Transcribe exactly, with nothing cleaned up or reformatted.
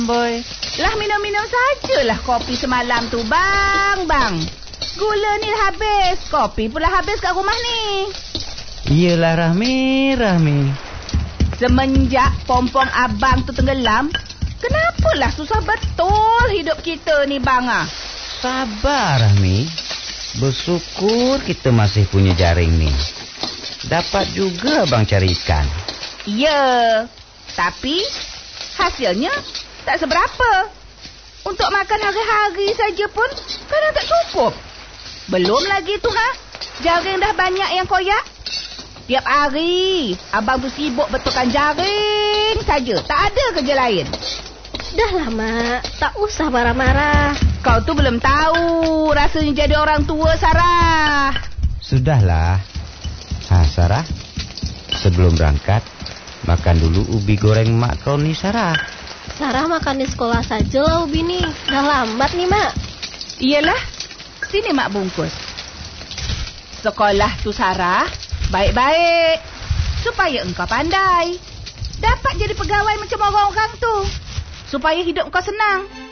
Boy, lah minum-minum sajalah kopi semalam tu, bang, bang. Gula ni habis, kopi pula habis kat rumah ni. Iyalah Rahmi, Rahmi. Semenjak pompong abang tu tenggelam, kenapalah susah betul hidup kita ni, bang ah. Sabar Rahmi. Bersyukur kita masih punya jaring ni. Dapat juga abang cari ikan. Ya, tapi hasilnya tak seberapa. Untuk makan hari-hari saja pun kadang tak cukup. Belum lagi tu ha, jaring dah banyak yang koyak. Tiap hari abang tu sibuk betulkan jaring saja, tak ada kerja lain. Dahlah mak, tak usah marah-marah. Kau tu belum tahu rasanya jadi orang tua, Sarah. Sudahlah. Ha Sarah, sebelum berangkat makan dulu ubi goreng mak kau ni, Sarah. Sarah makan di sekolah saja lah ubi ni. Dah lambat nih mak. Iyalah, sini mak bungkus. Sekolah tu Sarah baik-baik supaya engkau pandai, dapat jadi pegawai macam orang-orang tu, supaya hidup kau senang.